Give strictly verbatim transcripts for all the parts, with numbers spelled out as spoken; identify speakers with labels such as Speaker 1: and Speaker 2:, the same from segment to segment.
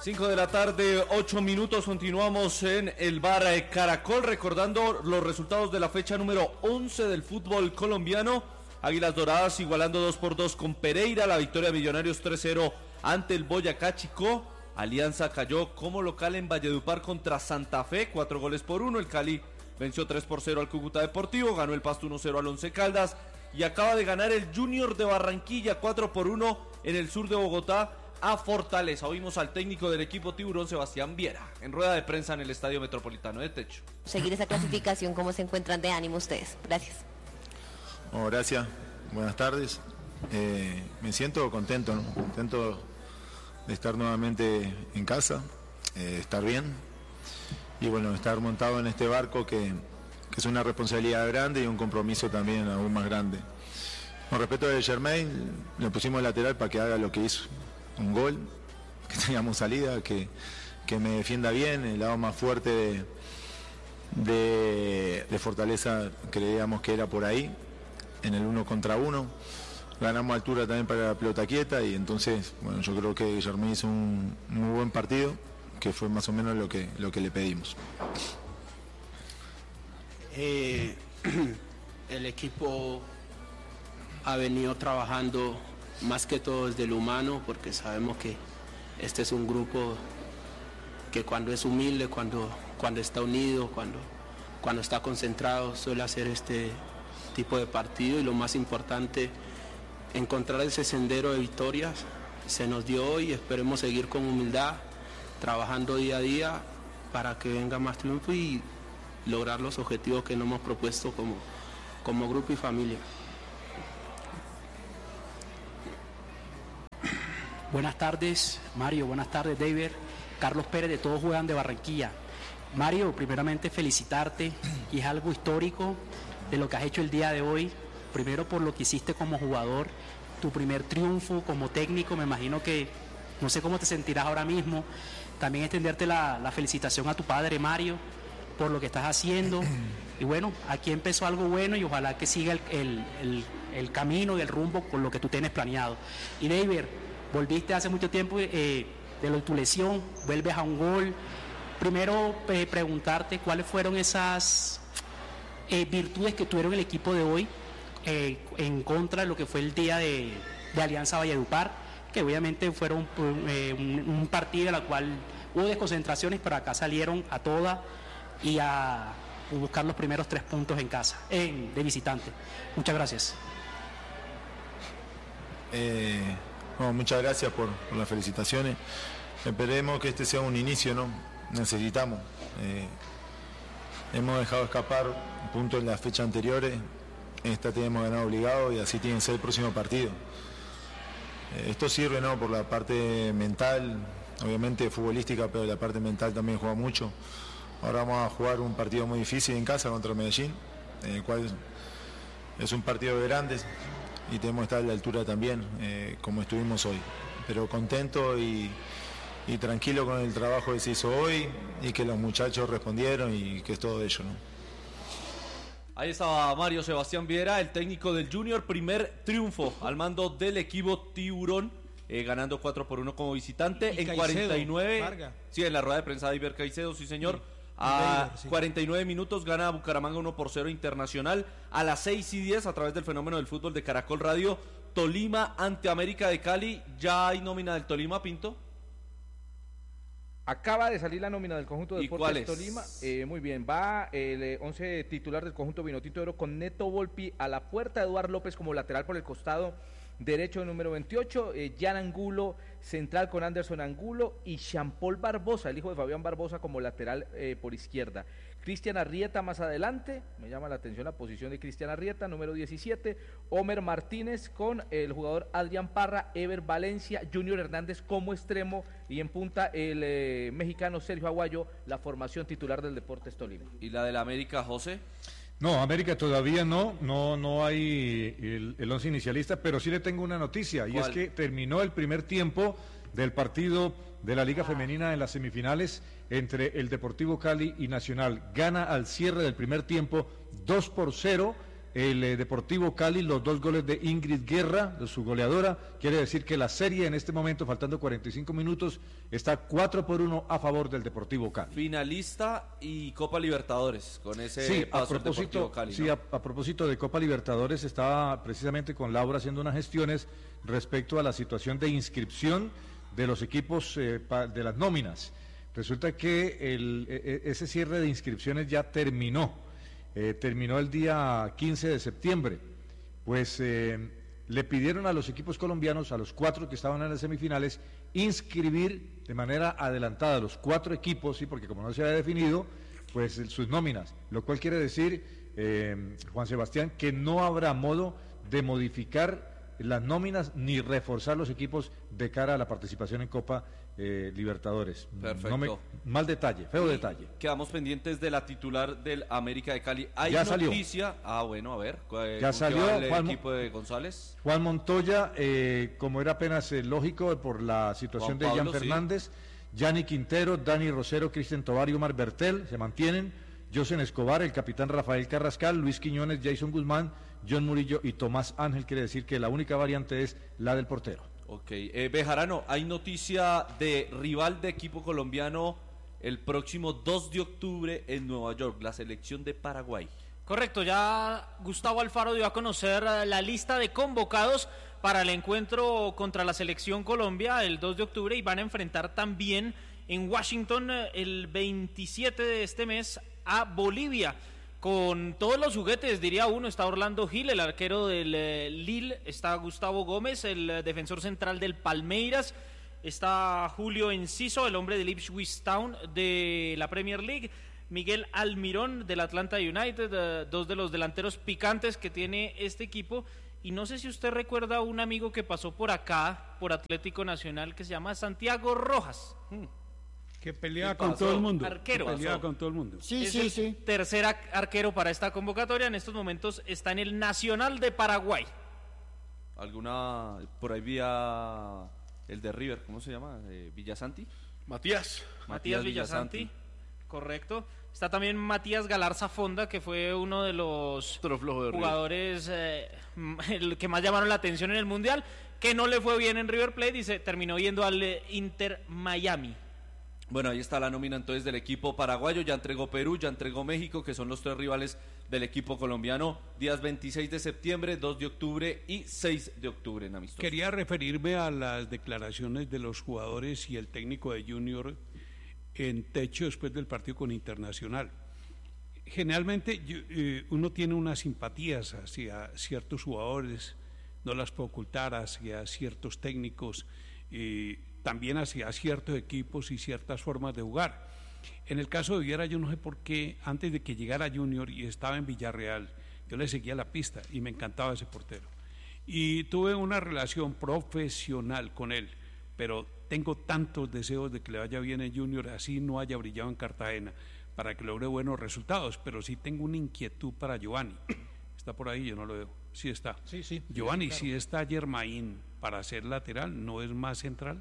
Speaker 1: cinco de la tarde, ocho minutos, continuamos en el bar Caracol, recordando los resultados de la fecha número once del fútbol colombiano. Águilas Doradas igualando dos por dos con Pereira, la victoria de Millonarios tres cero ante el Boyacá Chicó. Alianza cayó como local en Valledupar contra Santa Fe, cuatro goles por uno. El Cali venció tres por cero al Cúcuta Deportivo, ganó el Pasto uno cero al Once Caldas y acaba de ganar el Junior de Barranquilla cuatro por uno en el sur de Bogotá a Fortaleza. Oímos al técnico del equipo Tiburón, Sebastián Viera, en rueda de prensa en el Estadio Metropolitano de Techo.
Speaker 2: Seguir esa clasificación, ¿cómo se encuentran de ánimo ustedes? Gracias.
Speaker 3: Oh, gracias, buenas tardes. Eh, me siento contento, ¿no? Contento de estar nuevamente en casa, eh, estar bien y bueno, estar montado en este barco que, que es una responsabilidad grande y un compromiso también aún más grande. Con respecto a Germain, le pusimos lateral para que haga lo que hizo, un gol, que tengamos salida, que, que me defienda bien, el lado más fuerte de, de, de Fortaleza creíamos que era por ahí, en el uno contra uno, ganamos altura también para la pelota quieta y entonces, bueno, yo creo que Germain hizo un muy buen partido, que fue más o menos lo que, lo que le pedimos.
Speaker 4: Eh, el equipo ha venido trabajando más que todo desde lo humano, porque sabemos que este es un grupo que cuando es humilde, cuando, cuando está unido, cuando, cuando está concentrado, suele hacer este tipo de partido y lo más importante, encontrar ese sendero de victorias. Se nos dio hoy, esperemos seguir con humildad, trabajando día a día para que venga más triunfo y lograr los objetivos que nos hemos propuesto como, como grupo y familia.
Speaker 5: Buenas tardes, Mario, buenas tardes, David. Carlos Pérez, de Todos Juegan de Barranquilla. Mario, primeramente felicitarte, y es algo histórico de lo que has hecho el día de hoy. Primero por lo que hiciste como jugador, tu primer triunfo como técnico, me imagino que no sé cómo te sentirás ahora mismo. También extenderte la, la felicitación a tu padre, Mario, por lo que estás haciendo. Y bueno, aquí empezó algo bueno y ojalá que siga el, el, el, el camino y el rumbo con lo que tú tienes planeado. Y David, volviste hace mucho tiempo eh, de, lo, de tu lesión, vuelves a un gol. Primero eh, preguntarte cuáles fueron esas eh, virtudes que tuvieron el equipo de hoy eh, en contra de lo que fue el día de, de Alianza Valledupar, que obviamente fueron eh, un, un partido en el cual hubo desconcentraciones, pero acá salieron a toda y a buscar los primeros tres puntos en casa, en, de visitante. Muchas gracias.
Speaker 3: Eh, bueno, muchas gracias por, por las felicitaciones. Esperemos que este sea un inicio, ¿no? Necesitamos. Eh, hemos dejado escapar puntos en las fechas anteriores. Esta tenemos ganado obligado y así tiene que ser el próximo partido. Eh, esto sirve, ¿no? Por la parte mental, obviamente futbolística, pero la parte mental también juega mucho. Ahora vamos a jugar un partido muy difícil en casa contra Medellín, en el cual es un partido de grandes y tenemos que estar a la altura también, eh, como estuvimos hoy. Pero contento y, y tranquilo con el trabajo que se hizo hoy y que los muchachos respondieron y que es todo ello, ¿no?
Speaker 1: Ahí estaba Mario Sebastián Viera, el técnico del Junior, primer triunfo al mando del equipo Tiburón, eh, ganando cuatro por uno como visitante. Y en Caicedo, cuarenta y nueve, Varga. Sí, en la rueda de prensa de Iber Caicedo, sí señor. Sí. A sí. cuarenta y nueve minutos gana Bucaramanga uno por cero Internacional. A las seis y diez, a través del fenómeno del fútbol de Caracol Radio, Tolima ante América de Cali. ¿Ya hay nómina del Tolima, Pinto?
Speaker 6: Acaba de salir la nómina del conjunto de Deportes Tolima. Eh, muy bien, va el eh, once titular del conjunto Vinotinto de Oro con Neto Volpi a la puerta, Eduardo López como lateral por el costado derecho, número veintiocho, eh, Jan Angulo central con Anderson Angulo y Jean-Paul Barbosa, el hijo de Fabián Barbosa, como lateral eh, por izquierda. Cristian Arrieta más adelante, me llama la atención la posición de Cristian Arrieta, número diecisiete, Homer Martínez con el jugador Adrián Parra, Ever Valencia, Junior Hernández como extremo y en punta el eh, mexicano Sergio Aguayo, la formación titular del Deportes Tolima.
Speaker 1: ¿Y la del América, José?
Speaker 7: No, América todavía no, no, no hay el, el once inicialista, pero sí le tengo una noticia, y es que terminó el primer tiempo del partido de la Liga Femenina en las semifinales entre el Deportivo Cali y Nacional. Gana al cierre del primer tiempo dos por cero el eh, Deportivo Cali, los dos goles de Ingrid Guerra, de su goleadora. Quiere decir que la serie en este momento, faltando cuarenta y cinco minutos, está cuatro por uno a favor del Deportivo Cali.
Speaker 1: Finalista y Copa Libertadores, con ese
Speaker 7: sí,
Speaker 1: paso
Speaker 7: a propósito,
Speaker 1: Deportivo Cali, ¿no?
Speaker 7: Sí, a, a propósito de Copa Libertadores, estaba precisamente con Laura haciendo unas gestiones respecto a la situación de inscripción de los equipos eh, pa, de las nóminas. Resulta que el, e, ese cierre de inscripciones ya terminó. Eh, terminó el día quince de septiembre, pues eh, le pidieron a los equipos colombianos, a los cuatro que estaban en las semifinales, inscribir de manera adelantada a los cuatro equipos, sí, porque como no se había definido, pues sus nóminas, lo cual quiere decir, eh, Juan Sebastián, que no habrá modo de modificar las nóminas ni reforzar los equipos de cara a la participación en Copa Eh, Libertadores.
Speaker 1: Perfecto.
Speaker 7: No me, mal detalle, feo y detalle.
Speaker 1: Quedamos pendientes de la titular del América de Cali. ¿Hay
Speaker 7: ya
Speaker 1: noticia? Salió. Ah, bueno, a ver.
Speaker 7: Ya salió
Speaker 1: el
Speaker 7: Juan,
Speaker 1: equipo de González.
Speaker 7: Juan Montoya, eh, como era apenas eh, lógico por la situación Juan de Pablo, Jan Fernández, sí. Gianni Quintero, Dani Rosero, Cristian Tovar y Omar Bertel se mantienen. Josen Escobar, el capitán Rafael Carrascal, Luis Quiñones, Jason Guzmán, John Murillo y Tomás Ángel. Quiere decir que la única variante es la del portero.
Speaker 1: Ok, eh, Bejarano, hay noticia de rival de equipo colombiano el próximo dos de octubre en Nueva York, la selección de Paraguay.
Speaker 8: Correcto, ya Gustavo Alfaro dio a conocer la lista de convocados para el encuentro contra la selección Colombia el dos de octubre y van a enfrentar también en Washington el veintisiete de este mes a Bolivia. Con todos los juguetes, diría uno, está Orlando Gil, el arquero del eh, Lille, está Gustavo Gómez, el eh, defensor central del Palmeiras, está Julio Enciso, el hombre del Ipswich Town de la Premier League, Miguel Almirón del Atlanta United, eh, dos de los delanteros picantes que tiene este equipo, y no sé si usted recuerda un amigo que pasó por acá, por Atlético Nacional, que se llama Santiago Rojas. Hmm.
Speaker 9: Que pelea con todo el mundo.
Speaker 8: Arquero.
Speaker 9: Que pelea con todo el mundo.
Speaker 8: Sí, es sí, el sí. Tercer arquero para esta convocatoria. En estos momentos está en el Nacional de Paraguay.
Speaker 1: ¿Alguna? Por ahí vía el de River, ¿cómo se llama? Eh, Villasanti.
Speaker 10: Matías.
Speaker 8: Matías, Matías Villasanti. Villasanti. Correcto. Está también Matías Galarza Fonda, que fue uno de los de jugadores eh, el que más llamaron la atención en el Mundial, que no le fue bien en River Plate y se terminó yendo al eh, Inter Miami.
Speaker 1: Bueno, ahí está la nómina entonces del equipo paraguayo, ya entregó Perú, ya entregó México, que son los tres rivales del equipo colombiano, días veintiséis de septiembre, dos de octubre y seis de octubre en amistosos.
Speaker 9: Quería referirme a las declaraciones de los jugadores y el técnico de Junior en techo después del partido con Internacional. Generalmente yo, eh, uno tiene unas simpatías hacia ciertos jugadores, no las puede ocultar, hacia ciertos técnicos, eh, también hacia ciertos equipos y ciertas formas de jugar. En el caso de Viera, yo no sé por qué, antes de que llegara Junior y estaba en Villarreal, yo le seguía la pista y me encantaba ese portero. Y tuve una relación profesional con él, pero tengo tantos deseos de que le vaya bien en Junior, así no haya brillado en Cartagena, para que logre buenos resultados, pero sí tengo una inquietud para Giovanni. Está por ahí, yo no lo veo. Sí está.
Speaker 11: Sí, sí.
Speaker 9: Giovanni,
Speaker 11: claro.
Speaker 9: Si está Germain para ser lateral, ¿no es más central?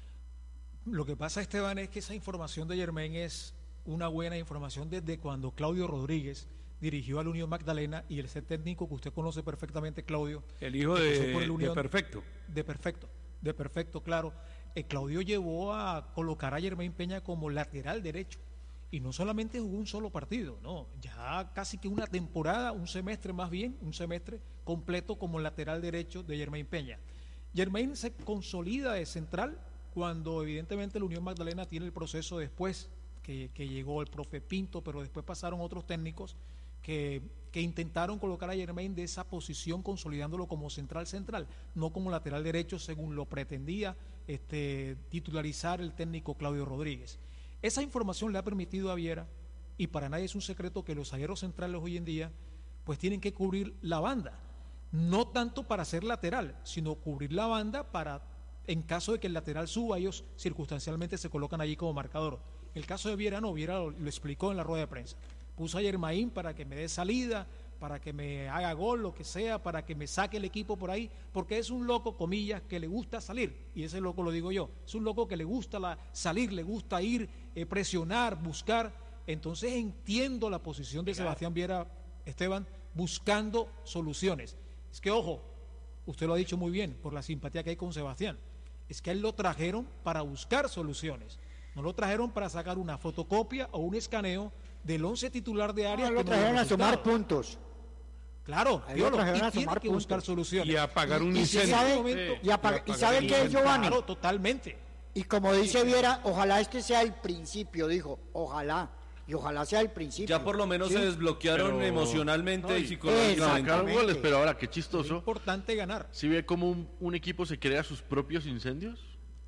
Speaker 11: Lo que pasa, Esteban, es que esa información de Germain es una buena información desde cuando Claudio Rodríguez dirigió al Unión Magdalena y el set técnico que usted conoce perfectamente, Claudio.
Speaker 9: El hijo de, el Unión, de Perfecto.
Speaker 11: De Perfecto, de Perfecto, claro. Eh, Claudio llevó a colocar a Germain Peña como lateral derecho y no solamente jugó un solo partido, no, ya casi que una temporada, un semestre más bien, un semestre completo como lateral derecho de Germain Peña. Germain se consolida de central cuando evidentemente la Unión Magdalena tiene el proceso después que, que llegó el profe Pinto, pero después pasaron otros técnicos que, que intentaron colocar a Germain de esa posición consolidándolo como central central, no como lateral derecho según lo pretendía este, titularizar el técnico Claudio Rodríguez. Esa información le ha permitido a Viera, y para nadie es un secreto que los zagueros centrales hoy en día pues tienen que cubrir la banda, no tanto para ser lateral, sino cubrir la banda para, en caso de que el lateral suba, ellos circunstancialmente se colocan allí como marcador. El caso de Viera no, Viera lo, lo explicó en la rueda de prensa. Puso a Germain para que me dé salida, para que me haga gol, lo que sea, para que me saque el equipo por ahí, porque es un loco, comillas, que le gusta salir, y ese loco lo digo yo, es un loco que le gusta la, salir, le gusta ir, eh, presionar, buscar. Entonces entiendo la posición de Sebastián Viera, Esteban, buscando soluciones. Es que, ojo, usted lo ha dicho muy bien, por la simpatía que hay con Sebastián, es que a él lo trajeron para buscar soluciones, no lo trajeron para sacar una fotocopia o un escaneo del once titular de área.
Speaker 10: No, lo trajeron a sumar puntos.
Speaker 11: Claro,
Speaker 10: Dios, lo trajeron
Speaker 11: y
Speaker 10: a
Speaker 11: tiene
Speaker 10: sumar
Speaker 11: que
Speaker 10: puntos.
Speaker 11: buscar soluciones.
Speaker 9: Y apagar un
Speaker 10: Y, y
Speaker 9: incendio.
Speaker 10: sabe,
Speaker 11: momento,
Speaker 10: y, apaga-
Speaker 9: y
Speaker 10: y sabe
Speaker 9: apagar
Speaker 10: que
Speaker 9: el
Speaker 10: Giovanni,
Speaker 11: Claro, totalmente.
Speaker 10: y como dice Viera, ojalá este sea el principio, dijo, ojalá, y ojalá sea el principio.
Speaker 1: Ya por lo menos
Speaker 10: ¿sí?
Speaker 1: se desbloquearon
Speaker 12: Pero-
Speaker 1: emocionalmente
Speaker 11: No,
Speaker 1: y
Speaker 11: y-
Speaker 1: psicológicamente.
Speaker 10: Exacto.
Speaker 12: Sacaron goles, pero ahora qué
Speaker 11: Es
Speaker 12: chistoso.
Speaker 11: importante ganar.
Speaker 12: ¿Sí ve cómo un, un equipo se crea sus propios incendios?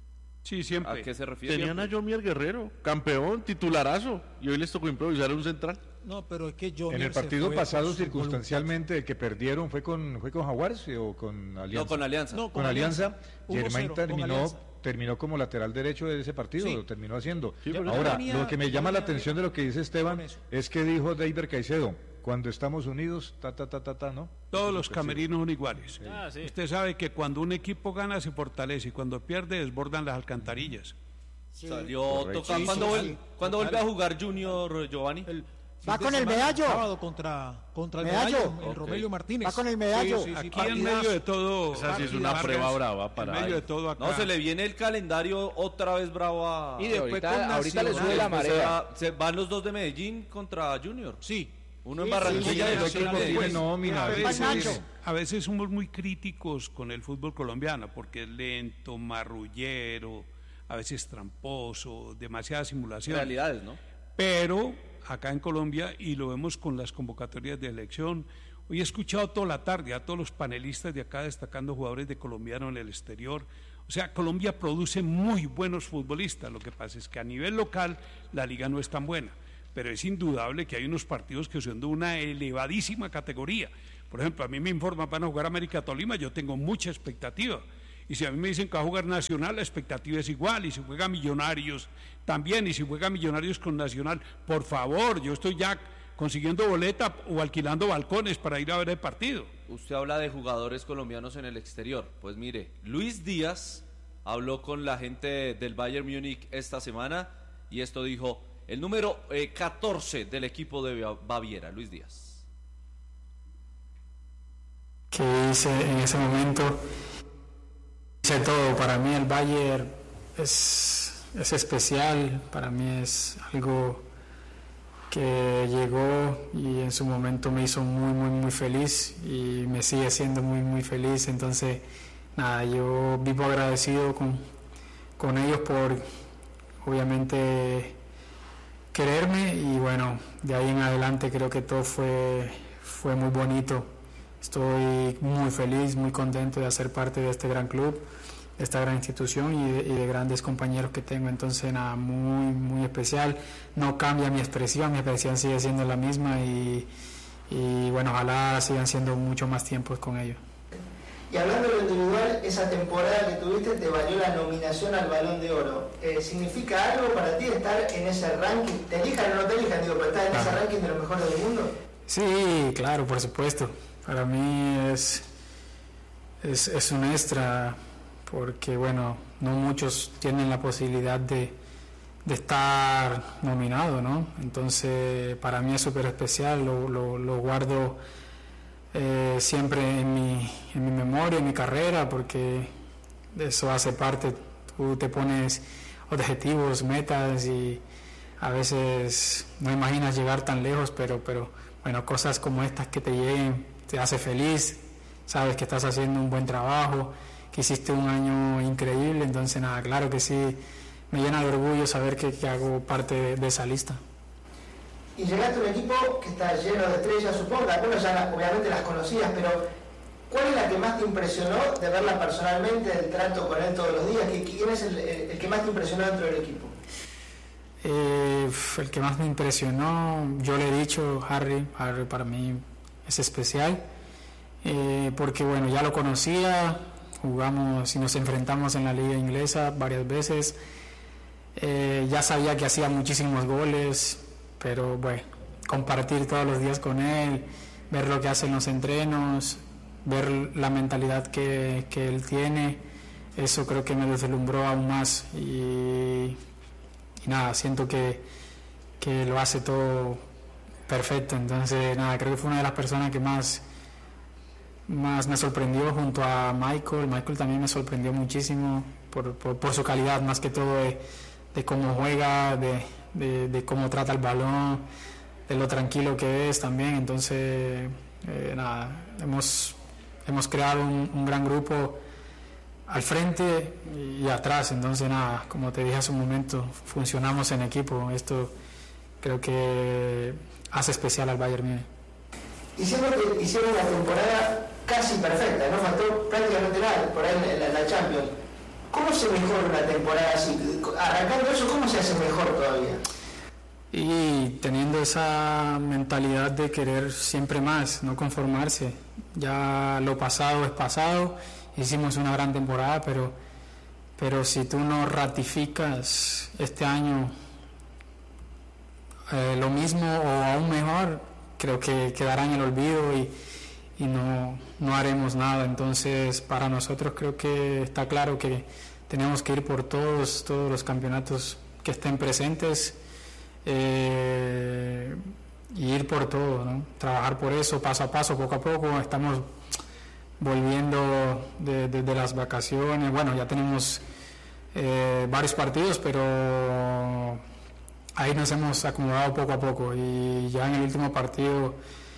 Speaker 9: Sí, siempre.
Speaker 1: ¿A qué se refiere?
Speaker 12: Tenían a Jomier Guerrero, campeón, titularazo, y hoy les tocó improvisar un central.
Speaker 11: No, pero es que yo
Speaker 7: En el partido pasado, circunstancialmente, el que perdieron fue con fue con Jaguares o con Alianza.
Speaker 1: No, con Alianza.
Speaker 11: No,
Speaker 7: Con Alianza,
Speaker 11: uno
Speaker 7: Germain
Speaker 11: cero, con
Speaker 7: terminó
Speaker 11: Alianza.
Speaker 7: terminó como lateral derecho de ese partido,
Speaker 11: Sí.
Speaker 7: lo terminó haciendo.
Speaker 12: Sí, pero
Speaker 7: Ahora,
Speaker 11: venía-
Speaker 7: lo que me
Speaker 11: ya
Speaker 7: llama la
Speaker 11: venía
Speaker 7: atención de lo que dice Esteban
Speaker 11: con eso.
Speaker 7: es que dijo David Caicedo, cuando estamos unidos, ta, ta, ta, ta, ta, ¿no?
Speaker 9: Todos los camerinos son iguales.
Speaker 8: Ah, sí.
Speaker 9: Usted sabe que cuando un equipo gana se fortalece y cuando pierde desbordan las alcantarillas.
Speaker 10: Sí.
Speaker 1: Salió
Speaker 12: Correcto.
Speaker 1: toca-
Speaker 10: Sí,
Speaker 1: ¿Cuándo,
Speaker 10: sí,
Speaker 1: vuel-
Speaker 10: sí.
Speaker 1: ¿cuándo vuelve a jugar Junior, Giovanni?
Speaker 11: El
Speaker 10: Va
Speaker 11: fin de
Speaker 10: con el
Speaker 11: semana,
Speaker 10: medallo.
Speaker 11: sábado contra, contra el
Speaker 10: Medallo.
Speaker 11: medallo, el
Speaker 1: Ok.
Speaker 11: Romelio Martínez.
Speaker 10: Va con el medallo.
Speaker 11: Sí, sí, sí,
Speaker 9: Aquí en
Speaker 11: partidazo.
Speaker 9: medio de todo.
Speaker 12: Esa sí es una
Speaker 9: Vargas,
Speaker 12: prueba brava para
Speaker 9: En medio
Speaker 12: él.
Speaker 9: de todo acá.
Speaker 1: No, se le viene el calendario otra vez bravo a...
Speaker 6: Y
Speaker 11: Y después
Speaker 6: ahorita,
Speaker 11: con
Speaker 6: ahorita le
Speaker 11: Nacional,
Speaker 6: sube la
Speaker 1: Después se,
Speaker 6: marea.
Speaker 1: va- se van los dos de Medellín contra Junior.
Speaker 11: Sí.
Speaker 1: Uno en
Speaker 10: Sí,
Speaker 1: Barranquilla
Speaker 10: sí,
Speaker 1: y el
Speaker 10: sí,
Speaker 1: otro
Speaker 10: sí,
Speaker 1: en
Speaker 10: sí,
Speaker 1: Medellín.
Speaker 7: tiene nómina.
Speaker 9: A
Speaker 10: Va
Speaker 9: veces,
Speaker 10: Nacho.
Speaker 9: a veces somos muy críticos con el fútbol colombiano porque es lento, marrullero, a veces tramposo, demasiada simulación.
Speaker 1: Realidades, ¿no?
Speaker 9: Pero acá en Colombia, y lo vemos con las convocatorias de elección, hoy he escuchado toda la tarde a todos los panelistas de acá destacando jugadores de colombiano en el exterior. O sea, Colombia produce muy buenos futbolistas. Lo que pasa es que a nivel local la liga no es tan buena, pero es indudable que hay unos partidos que son de una elevadísima categoría. Por ejemplo, a mí me informan van a jugar América Tolima, yo tengo mucha expectativa. Y si a mí me dicen que va a jugar Nacional, la expectativa es igual. Y si juega Millonarios, también. Y si juega Millonarios con Nacional, por favor, yo estoy ya consiguiendo boleta o alquilando balcones para ir a ver el partido.
Speaker 1: Usted habla de jugadores colombianos en el exterior. Pues mire, Luis Díaz habló con la gente del Bayern Múnich esta semana y esto dijo el número eh, catorce del equipo de Baviera, Luis Díaz.
Speaker 13: Que hice en ese momento, hice todo. Para mí el Bayern es, es especial, para mí es algo que llegó y en su momento me hizo muy, muy, muy feliz y me sigue siendo muy, muy feliz. Entonces, nada, yo vivo agradecido con, con ellos por, obviamente, quererme y bueno, de ahí en adelante creo que todo fue, fue muy bonito. Estoy muy feliz, muy contento de hacer parte de este gran club, de esta gran institución y de, y de grandes compañeros que tengo. Entonces, nada, muy, muy especial. No cambia mi expresión, mi expresión sigue siendo la misma y, y bueno, ojalá sigan siendo mucho más tiempos con ellos.
Speaker 14: Y hablando de lo individual, esa temporada que tuviste te valió la nominación al Balón de Oro. Eh, ¿Significa algo para ti estar en ese ranking? ¿Te elijan o no te elijan? Digo, pero estás en ese ranking de los mejores del mundo.
Speaker 13: Sí, claro, por supuesto. Para mí es, es, es un extra porque, bueno, no muchos tienen la posibilidad de, de estar nominado, ¿no? Entonces, para mí es súper especial, lo, lo, lo guardo eh, siempre en mi, en mi memoria, en mi carrera, porque eso hace parte. Tú te pones objetivos, metas y a veces no imaginas llegar tan lejos, pero, pero bueno, cosas como estas que te lleguen te hace feliz, sabes que estás haciendo un buen trabajo, que hiciste un año increíble, entonces nada, claro que sí, me llena de orgullo saber que, que hago parte de, de esa lista.
Speaker 14: Y llegaste a un equipo que está lleno de estrellas, supongo que algunos ya obviamente las conocías, pero ¿cuál es la que más te impresionó de verla personalmente, del trato con él todos los días? ¿Quién es el, el que más te impresionó dentro del equipo?
Speaker 13: Eh, el que más me impresionó, yo le he dicho, Harry, Harry para mí es especial, eh, porque bueno, ya lo conocía, jugamos y nos enfrentamos en la liga inglesa varias veces, eh, ya sabía que hacía muchísimos goles, pero bueno, compartir todos los días con él, ver lo que hace en los entrenos, ver la mentalidad que, que él tiene, eso creo que me deslumbró aún más y, y nada, siento que, que lo hace todo perfecto. Entonces, nada, creo que fue una de las personas que más, más me sorprendió junto a Michael. Michael también me sorprendió muchísimo por, por, por su calidad, más que todo de, de cómo juega, de, de, de cómo trata el balón, de lo tranquilo que es también. Entonces, eh, nada, hemos, hemos creado un, un gran grupo al frente y atrás. Entonces, nada, como te dije hace un momento, funcionamos en equipo. Esto creo que hace especial al Bayern Múnich.
Speaker 14: Hicieron, hicieron una temporada casi perfecta, no faltó prácticamente nada por ahí en la, la Champions. ¿Cómo se mejora una temporada así? Arrancando eso, ¿cómo se hace mejor todavía?
Speaker 13: Y teniendo esa mentalidad de querer siempre más, no conformarse. Ya lo pasado es pasado, hicimos una gran temporada, pero, pero si tú no ratificas este año eh, lo mismo o aún mejor, creo que quedará en el olvido y, y no, no haremos nada. Entonces, para nosotros creo que está claro que tenemos que ir por todos, todos los campeonatos que estén presentes, eh, y ir por todo, ¿no? Trabajar por eso paso a paso, poco a poco. Estamos volviendo de, de, de las vacaciones. Bueno, ya tenemos eh, varios partidos, pero ahí nos hemos acomodado poco a poco y ya en el último partido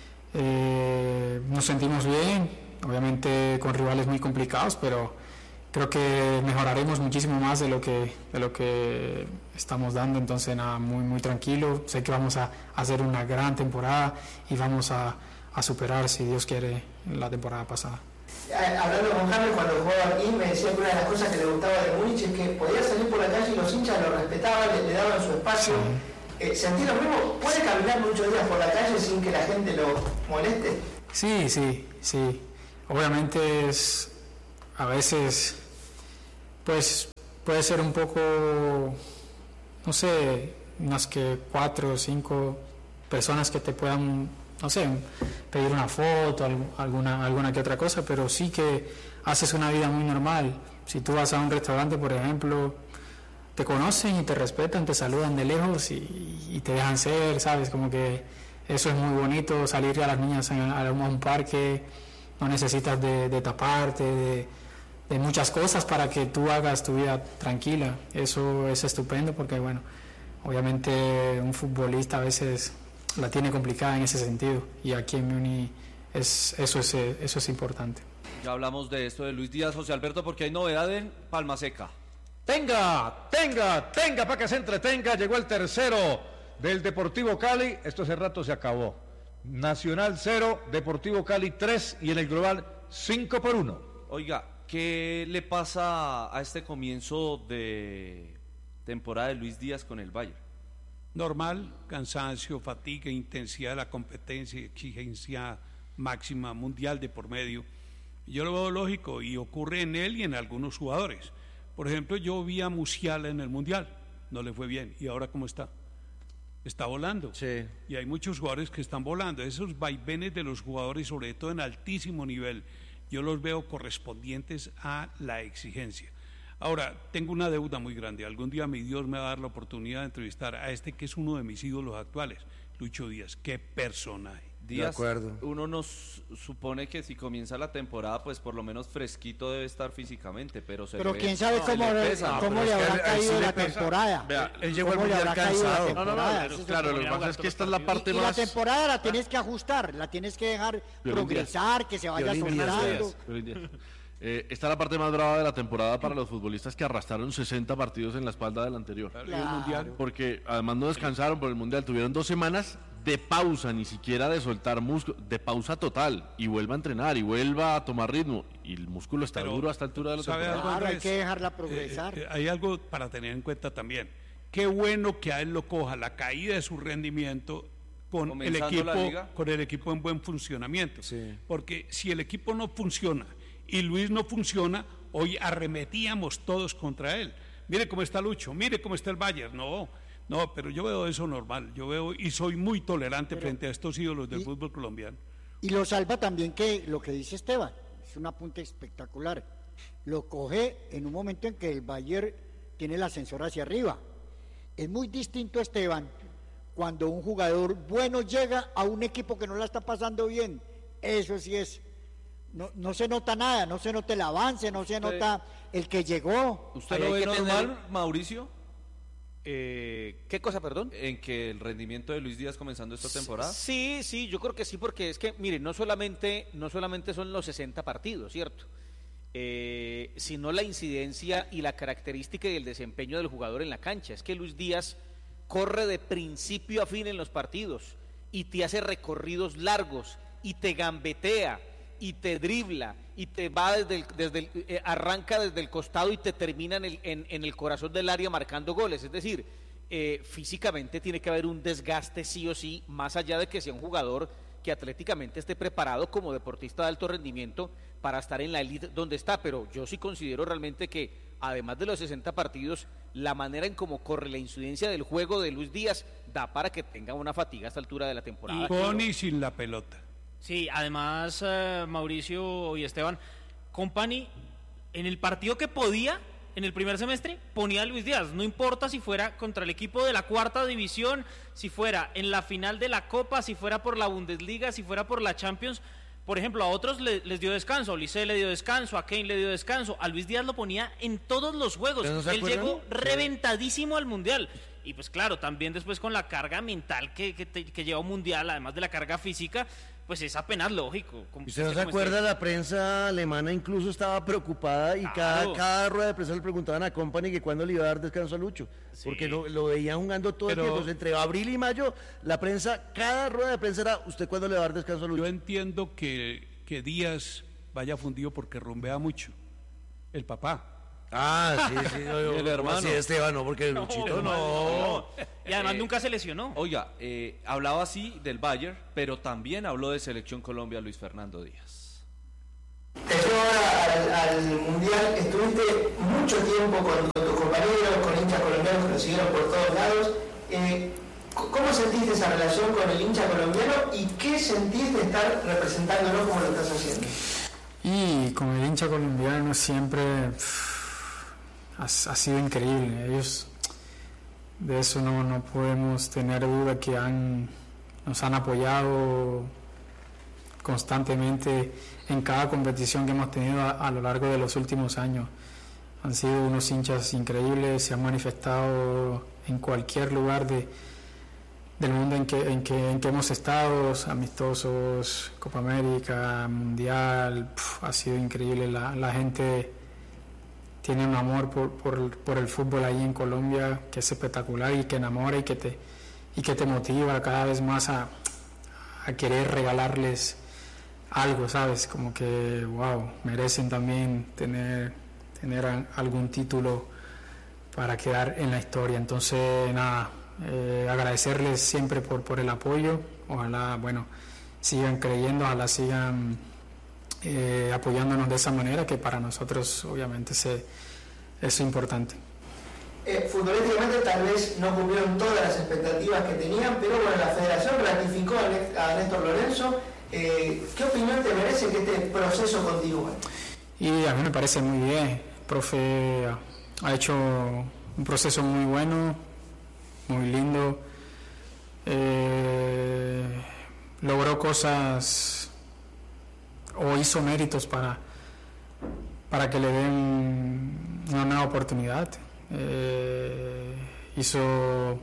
Speaker 13: eh, nos sentimos bien, obviamente con rivales muy complicados, pero creo que mejoraremos muchísimo más de lo que de lo que estamos dando. Entonces, nada, muy muy tranquilo. Sé que vamos a hacer una gran temporada y vamos a, a superar, si Dios quiere, la temporada pasada.
Speaker 14: Hablando con James cuando jugaba aquí, me decía que una de las cosas que le gustaba de Múnich es que podía salir por la calle y los hinchas lo respetaban, le, le daban su espacio. Sí. Eh, ¿Sentí lo mismo? ¿Puede caminar muchos días por la calle sin que la gente lo moleste?
Speaker 13: Sí, sí, sí. Obviamente es, a veces, pues puede ser un poco, no sé, unas que cuatro o cinco personas que te puedan, no sé, pedir una foto, alguna, alguna que otra cosa, pero sí que haces una vida muy normal. Si tú vas a un restaurante, por ejemplo, te conocen y te respetan, te saludan de lejos y, y te dejan ser, ¿sabes? Como que eso es muy bonito, salir a las niñas a, a un parque, no necesitas de, de taparte, de, de muchas cosas para que tú hagas tu vida tranquila. Eso es estupendo porque, bueno, obviamente un futbolista a veces la tiene complicada en ese sentido y aquí en Múnich es, eso, es, eso es importante.
Speaker 1: Ya hablamos de esto de Luis Díaz, José Alberto, porque hay novedad en Palma Seca.
Speaker 7: Tenga, tenga, tenga para que se entretenga. Llegó el tercero del Deportivo Cali. Esto hace rato se acabó. Nacional cero, Deportivo Cali tres y en el global cinco por uno.
Speaker 1: Oiga, ¿qué le pasa a este comienzo de temporada de Luis Díaz con el Bayern?
Speaker 9: Normal, cansancio, fatiga, intensidad de la competencia, exigencia máxima mundial de por medio. Yo lo veo lógico y ocurre en él y en algunos jugadores. Por ejemplo, yo vi a Musiala en el Mundial, no le fue bien, ¿y ahora cómo está? Está volando.
Speaker 1: Sí.
Speaker 9: Y hay muchos jugadores que están volando. Esos vaivenes de los jugadores, sobre todo en altísimo nivel, yo los veo correspondientes a la exigencia. Ahora, tengo una deuda muy grande. Algún día mi Dios me va a dar la oportunidad de entrevistar a este que es uno de mis ídolos actuales, Lucho Díaz. ¡Qué personaje!
Speaker 1: Díaz, de acuerdo. Uno nos supone que si comienza la temporada, pues por lo menos fresquito debe estar físicamente, pero se
Speaker 10: Pero
Speaker 1: le
Speaker 10: quién
Speaker 1: ve,
Speaker 10: sabe
Speaker 1: no,
Speaker 10: cómo,
Speaker 1: le,
Speaker 10: pesa, cómo le habrá caído la temporada.
Speaker 12: Vea, él llegó al mundial cansado. No, no, no, claro, lo que pasa es que esta es la parte
Speaker 10: y,
Speaker 12: más...
Speaker 10: Y la temporada la tienes que ajustar, la tienes que dejar progresar, que se vaya soltando.
Speaker 12: Eh, esta es la parte más brava de la temporada para los futbolistas que arrastraron sesenta partidos en la espalda del anterior.
Speaker 10: Claro.
Speaker 12: Porque además no descansaron por el Mundial, tuvieron dos semanas de pausa, ni siquiera de soltar músculo, de pausa total, y vuelva a entrenar, y vuelva a tomar ritmo, y el músculo está Pero, duro a esta altura de la temporada.
Speaker 10: Claro, hay que dejarla progresar.
Speaker 9: Eh, eh, hay algo para tener en cuenta también. Qué bueno que a él lo coja la caída de su rendimiento con el equipo, con el equipo en buen funcionamiento.
Speaker 1: Sí.
Speaker 9: Porque si el equipo no funciona y Luis no funciona, hoy arremetíamos todos contra él. Mire cómo está Lucho, mire cómo está el Bayern. No, no, pero yo veo eso normal. Yo veo y soy muy tolerante pero, frente a estos ídolos del y, fútbol colombiano.
Speaker 10: Y lo salva también que lo que dice Esteban, es un apunte espectacular. Lo coge en un momento en que el Bayern tiene el ascensor hacia arriba. Es muy distinto, Esteban, cuando un jugador bueno llega a un equipo que no la está pasando bien. Eso sí es. No, no se nota nada, no se nota el avance, no se nota el que llegó.
Speaker 1: ¿Usted lo ve normal, tener... Mauricio?
Speaker 15: Eh, ¿Qué cosa, perdón?
Speaker 1: En que el rendimiento de Luis Díaz comenzando esta temporada.
Speaker 15: Sí, sí, yo creo que sí, porque es que, mire, no solamente, no solamente son los sesenta partidos, ¿cierto? Eh, sino la incidencia y la característica y el desempeño del jugador en la cancha. Es que Luis Díaz corre de principio a fin en los partidos y te hace recorridos largos y te gambetea y te dribla y te va desde el, desde el, eh, arranca desde el costado y te termina en el, en, en el corazón del área marcando goles. Es decir, eh, físicamente tiene que haber un desgaste sí o sí, más allá de que sea un jugador que atléticamente esté preparado como deportista de alto rendimiento para estar en la élite donde está, pero yo sí considero realmente que además de los sesenta partidos, la manera en cómo corre la incidencia del juego de Luis Díaz da para que tenga una fatiga a esta altura de la temporada.
Speaker 9: Y con y sin la pelota.
Speaker 8: Sí, además, eh, Mauricio y Esteban, Company, en el partido que podía, en el primer semestre, ponía a Luis Díaz, no importa si fuera contra el equipo de la cuarta división, si fuera en la final de la Copa, si fuera por la Bundesliga, si fuera por la Champions. Por ejemplo, a otros le, les dio descanso, a Olise le dio descanso, a Kane le dio descanso, a Luis Díaz lo ponía en todos los juegos.
Speaker 16: ¿No
Speaker 8: Él llegó reventadísimo al Mundial. Y pues claro, también después con la carga mental que, que, te, que lleva un Mundial, además de la carga física, pues es apenas lógico.
Speaker 16: ¿Usted no se acuerda? La prensa alemana incluso estaba preocupada y claro. cada, cada rueda de prensa le preguntaban a Company que cuándo le iba a dar descanso a Lucho, sí. porque lo, lo veían jugando todo Pero, el tiempo. Entre abril y mayo, la prensa, cada rueda de prensa era, ¿usted cuándo le va a dar descanso a Lucho?
Speaker 9: Yo entiendo que, que Díaz vaya fundido porque rumbea mucho, el papá.
Speaker 16: Ah, sí, sí, no,
Speaker 1: el hermano.
Speaker 16: Sí, Esteban, no, porque el Luchito no. no.
Speaker 8: Y además eh, nunca se lesionó.
Speaker 1: Oiga, eh, hablaba así del Bayern, pero también habló de Selección Colombia Luis Fernando Díaz.
Speaker 14: Te llevo ahora al, al Mundial, estuviste mucho tiempo con, con tus compañeros, con hinchas colombianos que lo siguieron por todos lados. Eh, ¿Cómo sentiste esa relación con el hincha colombiano y qué sentís de estar representándolo como lo estás haciendo?
Speaker 13: Y con el hincha colombiano siempre... Pff, Ha, ha sido increíble. Ellos, de eso no, no podemos tener duda, que han, nos han apoyado constantemente en cada competición que hemos tenido a, a lo largo de los últimos años. Han sido unos hinchas increíbles, se han manifestado en cualquier lugar de, del mundo en que, en, que, en que hemos estado, amistosos, Copa América, Mundial. Puf, ha sido increíble. La, la gente tiene un amor por, por, por el fútbol ahí en Colombia que es espectacular y que enamora y que te, y que te motiva cada vez más a, a querer regalarles algo, ¿sabes? Como que, wow, merecen también tener, tener a, algún título para quedar en la historia. Entonces, nada, eh, agradecerles siempre por, por el apoyo. Ojalá, bueno, sigan creyendo, ojalá sigan... Eh, apoyándonos de esa manera, que para nosotros obviamente se, es importante.
Speaker 14: Eh, futbolísticamente tal vez no cumplieron todas las expectativas que tenían, pero bueno, la federación ratificó a Néstor Lorenzo. Eh, ¿Qué opinión te merece que este proceso continúe?
Speaker 13: Y a mí me parece muy bien. El profe ha hecho un proceso muy bueno, muy lindo. Eh, logró cosas o hizo méritos para, para que le den una nueva oportunidad. Eh, hizo,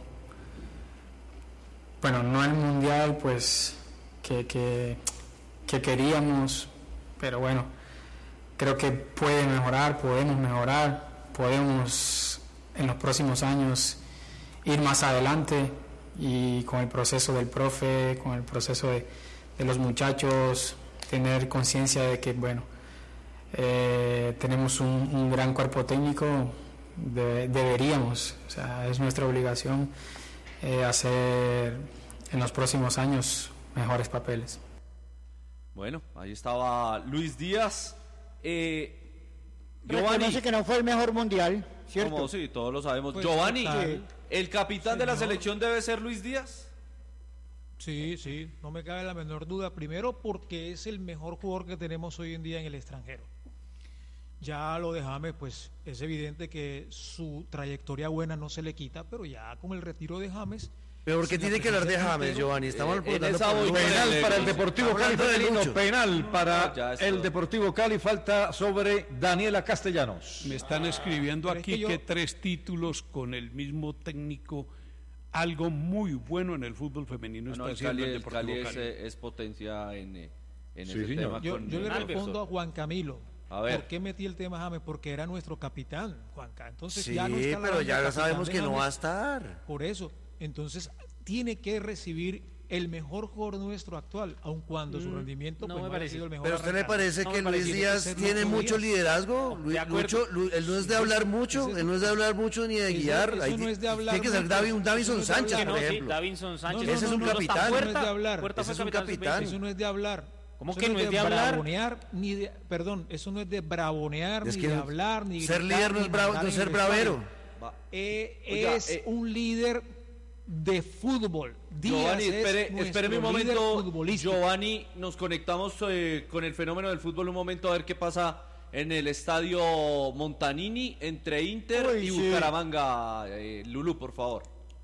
Speaker 13: bueno, no el mundial pues que, que, que queríamos, pero bueno, creo que puede mejorar, podemos mejorar, podemos en los próximos años ir más adelante, y con el proceso del profe, con el proceso de, de los muchachos, tener conciencia de que, bueno, eh, tenemos un, un gran cuerpo técnico, de, deberíamos, o sea, es nuestra obligación eh, hacer en los próximos años mejores papeles.
Speaker 1: Bueno, ahí estaba Luis Díaz. Eh,
Speaker 10: Giovanni, reconoce que no fue el mejor mundial, ¿cierto?
Speaker 1: Como sí, todos lo sabemos.
Speaker 11: Pues,
Speaker 1: Giovanni,
Speaker 11: total.
Speaker 1: ¿el capitán
Speaker 11: Sí,
Speaker 1: de la
Speaker 11: no.
Speaker 1: selección debe ser Luis Díaz?
Speaker 11: Sí, sí, no me cabe la menor duda. Primero porque es el mejor jugador que tenemos hoy en día en el extranjero. Ya lo de James, pues es evidente que su trayectoria buena no se le quita, pero ya con el retiro de James...
Speaker 16: ¿Pero por qué tiene que hablar de James, Giovanni? Estamos
Speaker 7: eh, en esa por penal para el Deportivo Cali, Felino, penal para no, el Deportivo Cali, falta sobre Daniela Castellanos.
Speaker 9: Me están escribiendo aquí que, yo... que tres títulos con el mismo técnico, algo muy bueno en el fútbol femenino
Speaker 1: no, está no, haciendo el Deportivo Cali. Cali es, es potencia en, en sí, ese señor. tema.
Speaker 11: Yo,
Speaker 1: con
Speaker 11: yo le respondo a Juan Camilo.
Speaker 1: A ver.
Speaker 11: ¿Por qué metí el tema James? Porque era nuestro capitán, Juanca. Entonces
Speaker 16: sí,
Speaker 11: ya no está
Speaker 16: pero ya sabemos que no va a estar.
Speaker 11: Por eso, entonces tiene que recibir el mejor jugador nuestro actual, aun cuando mm, su rendimiento
Speaker 16: no
Speaker 11: pues,
Speaker 16: me
Speaker 11: no
Speaker 16: parece.
Speaker 11: ha sido el mejor.
Speaker 16: ¿Pero a usted le parece
Speaker 11: no
Speaker 16: que Luis Díaz tiene mucho días. liderazgo? No, Luis, mucho, él no es de hablar mucho, él no es de hablar mucho ni de guiar.
Speaker 11: Eso, eso no es de hablar
Speaker 16: tiene que ser David, un Davinson Sánchez,
Speaker 15: no,
Speaker 16: por ejemplo.
Speaker 15: Sí, Davinson Sánchez.
Speaker 16: No, no, ese es un capitán.
Speaker 11: Eso no es de hablar.
Speaker 16: Ese es un capitán.
Speaker 11: Eso no es de hablar.
Speaker 15: ¿Cómo que no es de hablar?
Speaker 11: Brabonear, ni de, perdón, eso no es de brabonear,
Speaker 16: es
Speaker 11: ni
Speaker 16: que
Speaker 11: de hablar, ni
Speaker 16: ser
Speaker 11: gritar,
Speaker 16: líder no es, bravo, no es ser bravero.
Speaker 11: Eh, Oiga, es eh, un líder de fútbol. Díaz
Speaker 1: Giovanni, espere,
Speaker 11: es
Speaker 1: espere un momento. Giovanni, nos conectamos eh, con el fenómeno del fútbol un momento a ver qué pasa en el estadio Montanini entre Inter Uy, y sí. Bucaramanga. Eh, Lulú, por favor.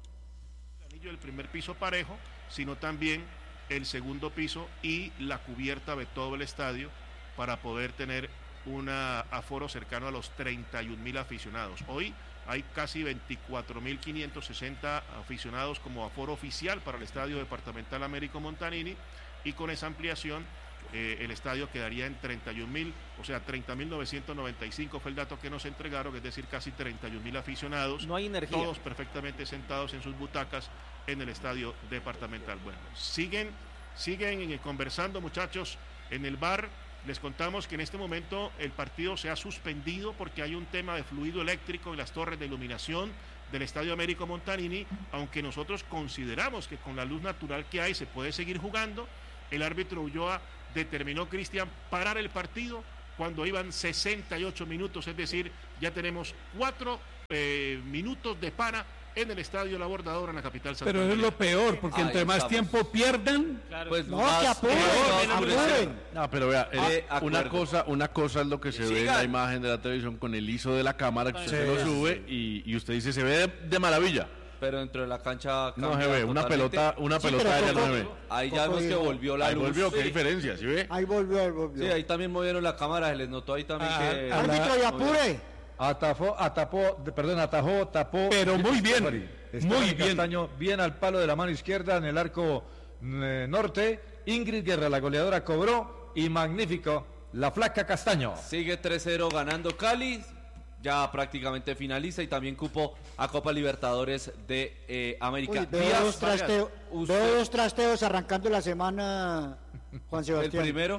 Speaker 17: El anillo del primer piso parejo, sino también el segundo piso y la cubierta de todo el estadio para poder tener un aforo cercano a los treinta y un mil aficionados. Hoy hay casi veinticuatro mil quinientos sesenta aficionados como aforo oficial para el estadio departamental Américo Montanini, y con esa ampliación eh, el estadio quedaría en treinta y un mil, o sea, treinta mil novecientos noventa y cinco fue el dato que nos entregaron, es decir, casi treinta y un mil aficionados.
Speaker 15: No hay energía.
Speaker 17: Todos perfectamente sentados en sus butacas en el estadio departamental. Bueno, siguen, siguen conversando, muchachos, en el bar. Les contamos que en este momento el partido se ha suspendido porque hay un tema de fluido eléctrico en las torres de iluminación del Estadio Américo Montanini, aunque nosotros consideramos que con la luz natural que hay se puede seguir jugando. El árbitro Ulloa determinó, Cristian, parar el partido cuando iban sesenta y ocho minutos, es decir, ya tenemos cuatro eh, minutos de para en el Estadio La Bordadora en la capital
Speaker 9: santandereana. Pero es lo peor, porque Ahí entre estamos. más tiempo pierdan,
Speaker 15: claro.
Speaker 9: pues
Speaker 15: no,
Speaker 9: más
Speaker 15: que apuren,
Speaker 9: apuren.
Speaker 12: No, pero vea, eh, una cosa, una cosa es lo que se ve en la imagen de la televisión con el I S O de la cámara, que usted sí. se lo sube y, y usted dice se ve de, de maravilla.
Speaker 1: Pero dentro de la cancha
Speaker 12: no se ve, una pelota, una sí, pelota aérea no se ve.
Speaker 1: Ahí ya vemos que volvió la
Speaker 12: ahí
Speaker 1: luz.
Speaker 12: volvió, qué
Speaker 1: sí.
Speaker 12: diferencia, ¿sí ve?
Speaker 10: Ahí volvió, ahí volvió.
Speaker 1: Sí, ahí también movieron la cámara, se les notó ahí también ah, que...
Speaker 10: ¡Árbitro, y apure!
Speaker 7: Atafó, atapó, perdón, atajó, tapó.
Speaker 12: Pero muy bien, muy bien.
Speaker 7: Castaño, bien al palo de la mano izquierda en el arco eh, norte. Ingrid Guerra, la goleadora, cobró y magnífico la flaca Castaño.
Speaker 1: Sigue tres cero ganando Cali. Ya prácticamente finaliza y también cupo a Copa Libertadores de eh, América.
Speaker 10: Uy, veo, dos trasteo, veo dos trasteos arrancando la semana, Juan Sebastián.
Speaker 1: El primero.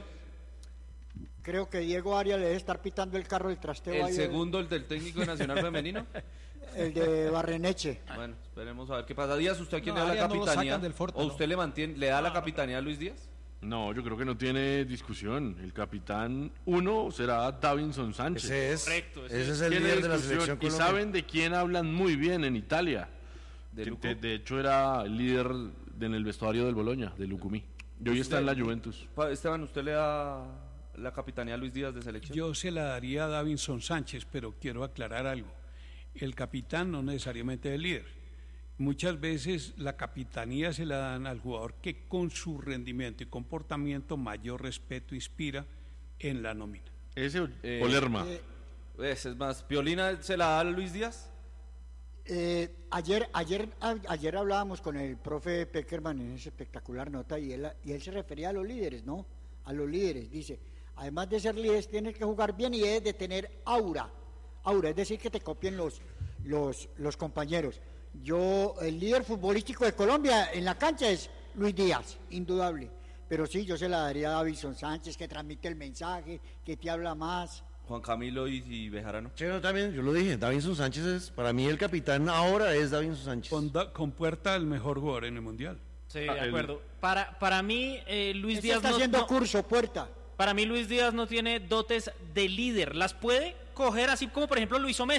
Speaker 10: Creo que Diego Arias le debe estar pitando el carro del trasteo.
Speaker 1: ¿El
Speaker 10: ahí
Speaker 1: segundo, el del técnico nacional femenino?
Speaker 10: El de Barreneche.
Speaker 1: Bueno, esperemos a ver qué pasa. Díaz, ¿usted a quién no, le da la capitanía? No Forte, ¿O usted ¿no? le mantiene, le da no, la capitanía a Luis Díaz?
Speaker 12: No, yo creo que no tiene discusión. El capitán uno será Davinson Sánchez.
Speaker 16: Ese es,
Speaker 15: Correcto,
Speaker 16: ese, ese es el líder de la selección
Speaker 12: colombiana. Y saben de quién hablan muy bien en Italia. ¿De, de, de hecho era el líder de, en el vestuario del Bologna, de Lucumí. Y hoy está en la Juventus.
Speaker 1: Esteban, ¿usted le da la capitanía a Luis Díaz de selección?
Speaker 9: Yo se la daría a Davinson Sánchez, pero quiero aclarar algo. El capitán no necesariamente es el líder. Muchas veces la capitanía se la dan al jugador que con su rendimiento y comportamiento mayor respeto inspira en la nómina.
Speaker 12: Ese eh, Olerma.
Speaker 1: Eh, ese es más, ¿Piolina se la da a Luis Díaz?
Speaker 10: Eh, ayer, ayer, a, ayer hablábamos con el profe Peckerman en esa espectacular nota y él, y él se refería a los líderes, ¿no? A los líderes, dice, además de ser líderes tienes que jugar bien y debes de tener aura, aura, es decir que te copien los, los, los compañeros. Yo, el líder futbolístico de Colombia en la cancha es Luis Díaz, indudable. Pero sí, yo se la daría a Davinson Sánchez, que transmite el mensaje, que te habla más.
Speaker 1: Juan Camilo y, y Bejarano.
Speaker 16: Sí, no, también, yo lo dije, Davinson Sánchez es, para mí el capitán ahora es Davinson Sánchez.
Speaker 9: Con, da, con Puerta el mejor jugador en el Mundial.
Speaker 8: Sí, de acuerdo. El... Para, para mí, eh, Luis Díaz
Speaker 10: está
Speaker 8: no,
Speaker 10: haciendo
Speaker 8: no,
Speaker 10: curso, Puerta.
Speaker 8: Para mí Luis Díaz no tiene dotes de líder. Las puede coger así como por ejemplo lo hizo Messi.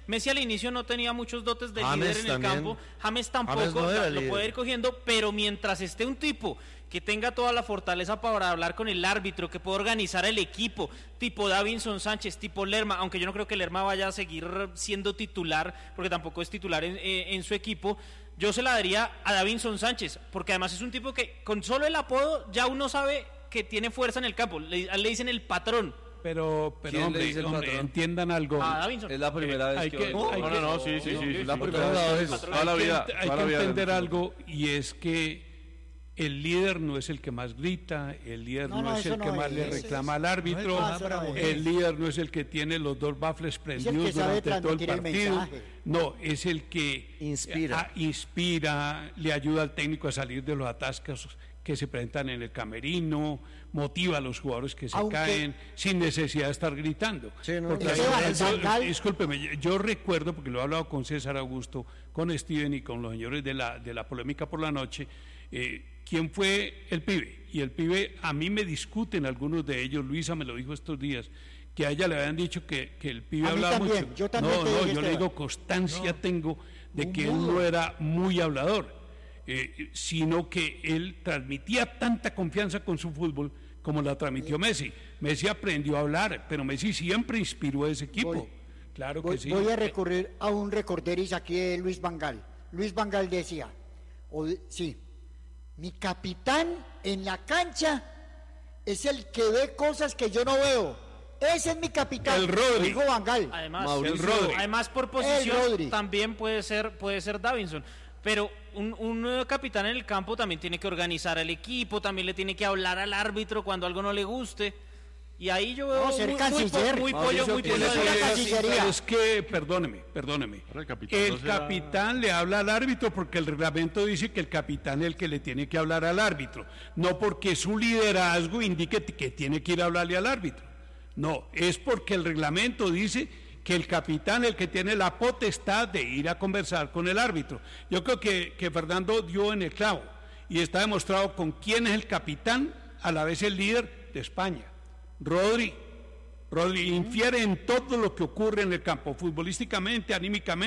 Speaker 8: Messi al inicio no tenía muchos dotes de
Speaker 16: James
Speaker 8: líder en
Speaker 16: también.
Speaker 8: el campo, James tampoco,
Speaker 16: James no era
Speaker 8: lo
Speaker 16: líder.
Speaker 8: puede ir cogiendo, pero mientras esté un tipo que tenga toda la fortaleza para hablar con el árbitro, que pueda organizar el equipo, tipo Davinson Sánchez, tipo Lerma, aunque yo no creo que Lerma vaya a seguir siendo titular, porque tampoco es titular en, en su equipo, yo se la daría a Davinson Sánchez, porque además es un tipo que con solo el apodo ya uno sabe que tiene fuerza en el campo, le, le dicen el patrón.
Speaker 9: Pero, pero
Speaker 1: ¿Quién le
Speaker 9: hombre,
Speaker 1: dice el
Speaker 9: hombre,
Speaker 1: patrón?
Speaker 9: entiendan algo.
Speaker 8: Ah, Davinson.
Speaker 1: Es la primera
Speaker 9: Eh, hay
Speaker 1: vez que...
Speaker 9: que-
Speaker 1: oigo.
Speaker 9: hay
Speaker 12: No,
Speaker 9: que-
Speaker 12: no, no, sí, sí, sí.
Speaker 1: Es
Speaker 12: La
Speaker 1: la
Speaker 12: primera
Speaker 1: primera
Speaker 12: vez.
Speaker 1: vez.
Speaker 12: Toda la
Speaker 9: hay
Speaker 12: vida.
Speaker 9: que, hay
Speaker 12: toda
Speaker 9: que
Speaker 12: la vida.
Speaker 9: entender algo, y es que el líder no es el que más grita, el líder
Speaker 10: No,
Speaker 9: no,
Speaker 10: no,
Speaker 9: es
Speaker 10: eso
Speaker 9: el
Speaker 10: no
Speaker 9: que más
Speaker 10: es,
Speaker 9: le
Speaker 10: eso es-
Speaker 9: reclama al
Speaker 11: no es
Speaker 9: árbitro,
Speaker 11: nada bravo.
Speaker 9: el líder no es el que tiene los dos baffles prendidos
Speaker 10: que sabe
Speaker 9: durante todo el
Speaker 10: transmitir el
Speaker 9: partido,
Speaker 10: mensaje.
Speaker 9: no, es el que
Speaker 16: Inspira.
Speaker 9: ah, inspira, le ayuda al técnico a salir de los atascos que se presentan en el camerino, motiva a los jugadores que se
Speaker 10: Aunque-
Speaker 9: caen sin necesidad de estar gritando.
Speaker 16: Sí, no,
Speaker 9: Porque
Speaker 16: no,
Speaker 9: hay-
Speaker 10: Esteban, el
Speaker 9: yo-
Speaker 10: Bangal-
Speaker 9: discúlpeme, yo- yo recuerdo, porque lo he hablado con César Augusto, con Steven y con los señores de la, de la polémica por la noche, eh, quién fue el pibe. Y el pibe, a mí me discuten algunos de ellos, Luisa me lo dijo estos días, que a ella le habían dicho que, que el pibe
Speaker 10: A mí
Speaker 9: hablaba
Speaker 10: también,
Speaker 9: mucho.
Speaker 10: yo también
Speaker 9: no,
Speaker 10: te
Speaker 9: no,
Speaker 10: dije,
Speaker 9: yo le
Speaker 10: Esteban.
Speaker 9: digo, constancia tengo de
Speaker 10: Un
Speaker 9: que él
Speaker 10: mudo.
Speaker 9: no era muy hablador, eh, sino que él transmitía tanta confianza con su fútbol como la transmitió Messi. Messi aprendió a hablar, pero Messi siempre inspiró a ese equipo.
Speaker 10: Voy-
Speaker 9: claro
Speaker 10: Voy,
Speaker 9: que sí.
Speaker 10: voy a recurrir a un recorderis aquí de Luis Vangal. Luis Vangal decía, o de- sí, mi capitán en la cancha es el que ve cosas que yo no veo. Ese es mi capitán.
Speaker 9: El Rodri.
Speaker 10: Dijo Vangal.
Speaker 8: Además,
Speaker 9: Mauricio Rodri.
Speaker 8: además por
Speaker 10: El
Speaker 8: posición
Speaker 10: Rodri.
Speaker 8: también puede ser puede ser Davinson, pero un, un eh, capitán en el campo también tiene que organizar al equipo, también le tiene que hablar al árbitro cuando algo no le guste, y ahí yo veo
Speaker 10: No, ser
Speaker 8: muy, muy,
Speaker 10: canciller.
Speaker 8: po- muy
Speaker 1: Mauricio,
Speaker 8: pollo, muy
Speaker 1: ¿quién
Speaker 8: pollo
Speaker 1: es
Speaker 8: de
Speaker 10: una
Speaker 8: Diego.
Speaker 10: cancillería?
Speaker 9: Pero es que, perdóneme, perdóneme.
Speaker 12: Pero el capitán
Speaker 9: El
Speaker 12: no será-
Speaker 9: capitán le habla al árbitro porque el reglamento dice que el capitán es el que le tiene que hablar al árbitro, no porque su liderazgo indique que tiene que ir a hablarle al árbitro. No, es porque el reglamento dice que el capitán es el que tiene la potestad de ir a conversar con el árbitro. Yo creo que, que Fernando dio en el clavo y está demostrado con quién es el capitán, a la vez el líder de España, Rodri. Rodri infiere en todo lo que ocurre en el campo, futbolísticamente, anímicamente.